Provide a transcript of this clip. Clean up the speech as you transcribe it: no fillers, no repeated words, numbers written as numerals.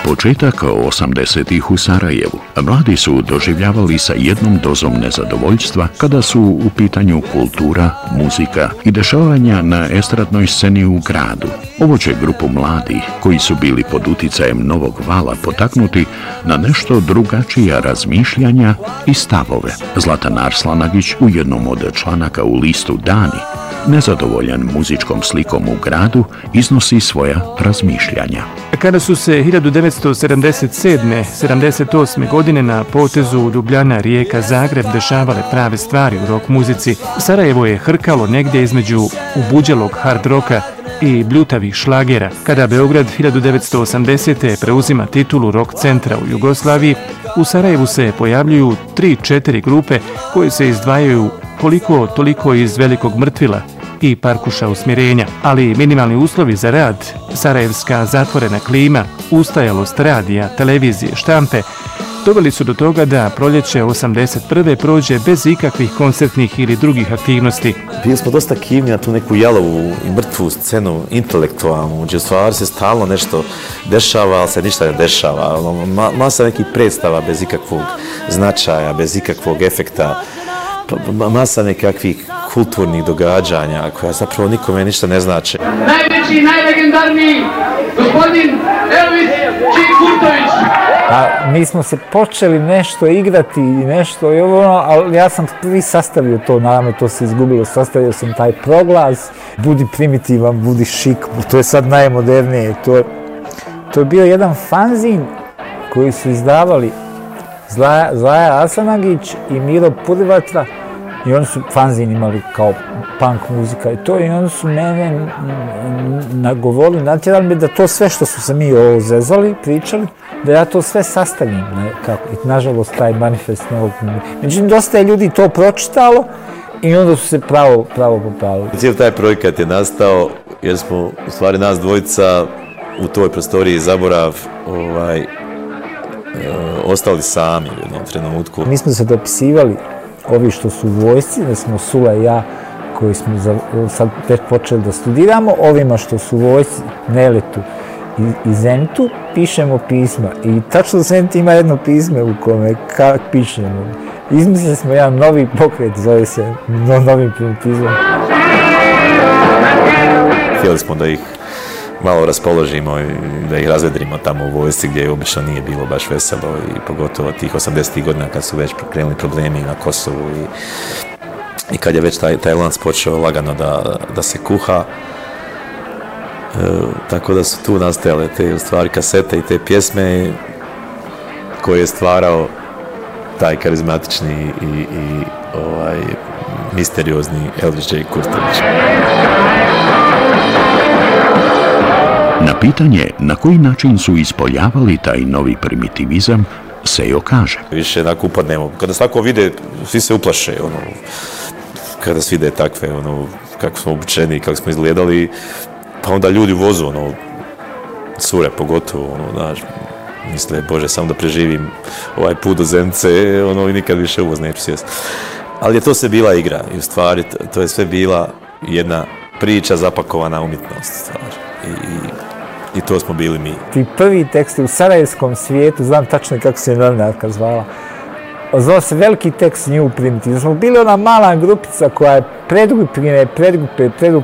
Početak 80-ih u Sarajevu mladi su doživljavali sa jednom dozom nezadovoljstva kada su u pitanju kultura, muzika i dešavanja na estradnoj sceni u gradu. Ovo će grupu mladih, koji su bili pod uticajem novog vala, potaknuti na nešto drugačija razmišljanja i stavove. Zlatan Arslanagić u jednom od članaka u listu Dani, nezadovoljan muzičkom slikom u gradu, iznosi svoja razmišljanja. Kada su se 1977-78. godine na potezu Ljubljana, Rijeka, Zagreb dešavale prave stvari u rock muzici, Sarajevo je hrkalo negdje između ubuđelog hard roka i bljutavih šlagera. Kada Beograd 1980. preuzima titulu rock centra u Jugoslaviji, u Sarajevu se pojavljuju 3-4 grupe koje se izdvajaju koliko toliko iz Velikog Mrtvila i Parkuša usmjerenja, ali minimalni uslovi za rad, sarajevska zatvorena klima, ustajalost radija, televizije, štampe, doveli su do toga da proljeće 81. prođe bez ikakvih koncertnih ili drugih aktivnosti. Bili smo dosta kivni na tu neku jalovu i mrtvu scenu, intelektualnu, gdje u stvari se stalno nešto dešava, ali se ništa ne dešava. Masa nekih predstava bez ikakvog značaja, bez ikakvog efekta, masa nekakvih kulturnih događanja koja zapravo nikome ništa ne znače. Najveći, najlegendarniji gospodin Elvis Kurtović. Mi smo se počeli nešto igrati i nešto i ovo, ali ja sam prvi sastavio to, naravno to se izgubilo, sastavio sam taj proglas, budi primitivan, budi šik, to je sad najmodernije. To je bio jedan fanzin koji su izdavali Zlaja Arslanagić i Miro Purvatra, i oni su fanzin imali kao punk muzika i to, i oni su mene nagovorili, natjerali me da to sve što su se mi zezali, pričali, da ja to sve sastavim. I nažalost taj manifest novog. Međutim, dosta je ljudi to pročitalo i onda su se pravo popravili. Cijel taj projekat je nastao jer smo, u stvari, nas dvojica u toj prostoriji Zaborav ostali sami u jednom trenutku. Mi smo se dopisivali, ovi što su u vojsci, da smo Sula i ja, koji smo sad već počeli da studiramo, ovima što su u vojsci, Neletu i Zenitu, pišemo pisma. I tačno Zenit ima jedno pisme u kome pišemo. Izmislili smo jedan novi pokret, zove se novim pismom. Htjeli smo da ih malo raspoložimo i da ih razvedrimo tamo u vojsci gdje obično nije bilo baš veselo, i pogotovo tih 80-ih godina kad su već krenuli problemi na Kosovu i kad je već taj lanac počeo lagano da se kuha. Tako da su tu nastajale te, u stvari, kasete i te pjesme koje je stvarao taj karizmatični i misteriozni Elvis J. Kurtović. Na pitanje na koji način su ispoljavali taj novi primitivizam, Sejo kaže. Više onako upadnemo. Kada se tako vide, svi se uplaše. Kada se vide takve, kako smo obučeni, kako smo izgledali, pa onda ljudi u vozu, cure pogotovo, misle, Bože, samo da preživim ovaj put do Zenice, i nikad više uvoz neću sjesti. Ali je to sve bila igra i u stvari to je sve bila jedna priča zapakovana umjetnost, stvar. I to smo bili mi. Ti prvi tekst u sarajevskom svijetu, znam tačno kako se novinarka zvala, zvao se Veliki tekst New Primitive. Smo bili ona mala grupica koja je predgrupe